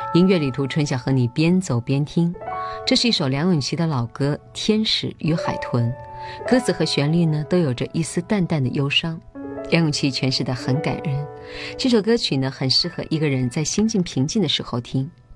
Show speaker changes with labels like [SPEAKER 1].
[SPEAKER 1] 音乐旅途，春晓和你边走边听。这是一首梁咏琪的老歌《天使与海豚》，歌词和旋律呢都有着一丝淡淡的忧伤。梁咏琪诠释得很感人，这首歌曲呢很适合一个人在心境平静的时候听。